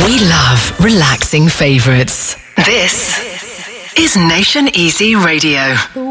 We love relaxing favorites. This is Nation Easy Radio.